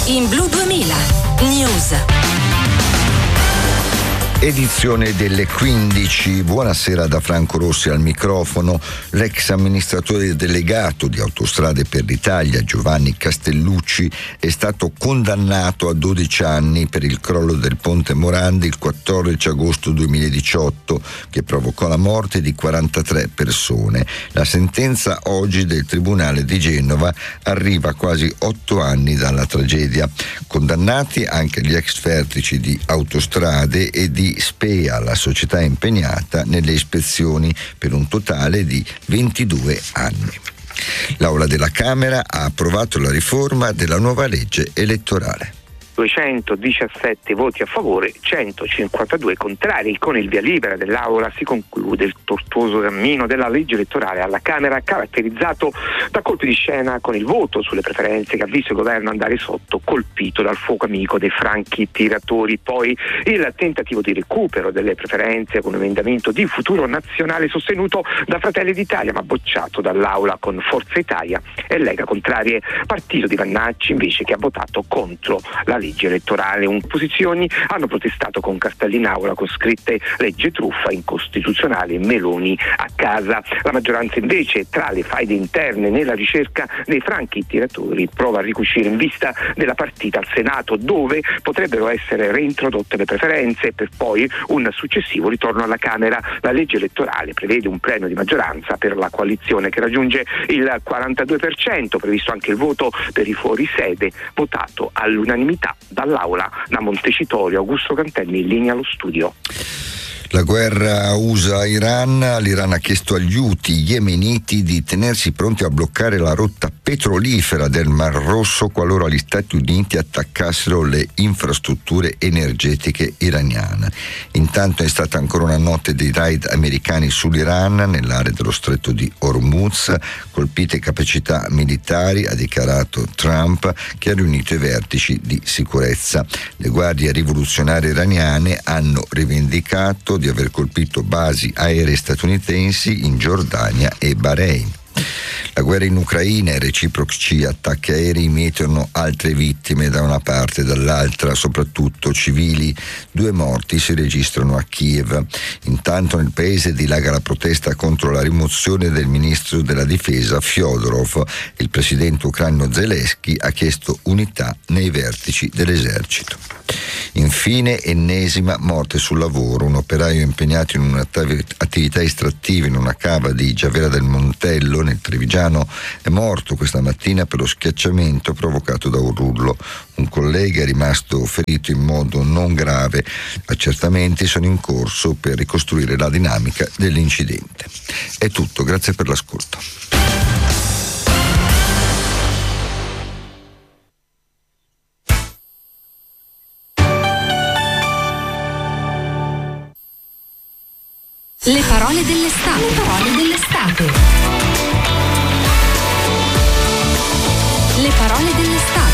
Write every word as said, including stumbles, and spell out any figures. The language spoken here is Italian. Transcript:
in Blu duemila News. Edizione delle quindici. Buonasera da Franco Rossi al microfono. L'ex amministratore delegato di Autostrade per l'Italia, Giovanni Castellucci, è stato condannato a dodici anni per il crollo del ponte Morandi il quattordici agosto duemiladiciotto, che provocò la morte di quarantatré persone. La sentenza oggi del Tribunale di Genova arriva a quasi otto anni dalla tragedia. Condannati anche gli ex vertici di Autostrade e di Spea, la società impegnata nelle ispezioni, per un totale di ventidue anni. L'Aula della Camera ha approvato la riforma della nuova legge elettorale. duecentodiciassette voti a favore, centocinquantadue contrari. Con il via libera dell'Aula si conclude il tortuoso cammino della legge elettorale alla Camera, caratterizzato da colpi di scena con il voto sulle preferenze che ha visto il governo andare sotto, colpito dal fuoco amico dei franchi tiratori. Poi il tentativo di recupero delle preferenze con un emendamento di Futuro Nazionale sostenuto da Fratelli d'Italia, ma bocciato dall'Aula con Forza Italia e Lega contrarie. Partito di Vannacci invece, che ha votato contro la legge elettorale. Opposizioni hanno protestato con cartelli in aula con scritte legge truffa, incostituzionale, Meloni a casa. La maggioranza invece, tra le faide interne nella ricerca dei franchi tiratori, prova a ricucire in vista della partita al Senato, dove potrebbero essere reintrodotte le preferenze per poi un successivo ritorno alla Camera. La legge elettorale prevede un premio di maggioranza per la coalizione che raggiunge il quarantadue per cento, previsto anche il voto per i fuorisede, votato all'unanimità dall'Aula. Da Montecitorio, Augusto Cantelli, in linea allo studio. La guerra U S A-Iran. L'Iran ha chiesto agli Houthi yemeniti di tenersi pronti a bloccare la rotta petrolifera del Mar Rosso qualora gli Stati Uniti attaccassero le infrastrutture energetiche iraniane. Intanto è stata ancora una notte dei raid americani sull'Iran nell'area dello stretto di Hormuz, colpite capacità militari, ha dichiarato Trump, che ha riunito i vertici di sicurezza. Le guardie rivoluzionarie iraniane hanno rivendicato di aver colpito basi aeree statunitensi in Giordania e Bahrain. La guerra in Ucraina e reciproci attacchi aerei mietono altre vittime da una parte e dall'altra, soprattutto civili. Due morti si registrano a Kiev. Intanto nel paese dilaga la protesta contro la rimozione del ministro della difesa Fyodorov. Il presidente ucraino Zelensky ha chiesto unità nei vertici dell'esercito. Infine, ennesima morte sul lavoro. Un operaio impegnato in un'attività estrattiva in una cava di Giavera del Montello, nel Trevigiano, è morto questa mattina per lo schiacciamento provocato da un rullo. Un collega è rimasto ferito in modo non grave. Accertamenti sono in corso per ricostruire la dinamica dell'incidente. È tutto, grazie per l'ascolto. Le parole dell'estate. Le parole dell'estate. Le parole dell'estate.